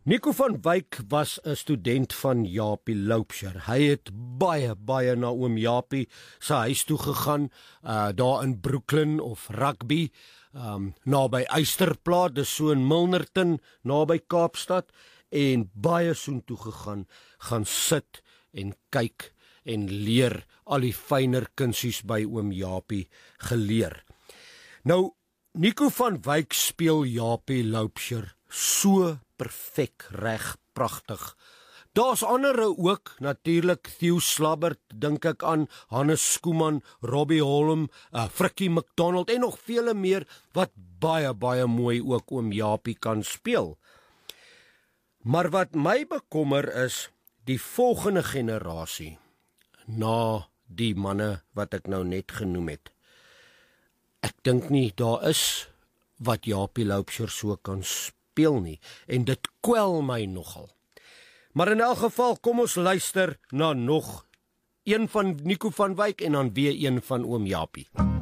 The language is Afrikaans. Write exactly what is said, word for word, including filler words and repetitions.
Nico van Wyk was 'n student van Japie Loubser. Hy het baie, baie na oom Japie sy huis toe gegaan, uh, daar in Brooklyn of Rugby, um, naby Eysterplaat, dis so in Milnerton, naby Kaapstad, en baie soontoe gegaan, gaan sit en kyk en leer al die fyner kunsies by oom Japie geleer. Nou, Nico van Wyk speel Japie Loubser so perfek reg, pragtig. Daar's andere ook, natuurlik Theo Slabbert, dink ek aan, Hannes Skooman, Robbie Holm, uh, Frikkie McDonald en nog vele meer wat baie, baie mooi ook oom Japie kan speel. Maar wat my bekommer is, die volgende generasie, na die manne wat ek nou net genoem het. Ek dink nie, daar is wat Japie Loubser so kan speel nie, en dit kwel my nogal. Maar in elk geval, kom ons luister na nog een van Nico van Wyk en dan weer een van oom Japie.